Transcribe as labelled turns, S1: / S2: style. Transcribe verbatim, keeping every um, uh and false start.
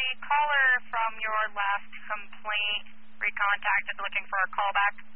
S1: the caller from your last complaint recontacted looking for a callback.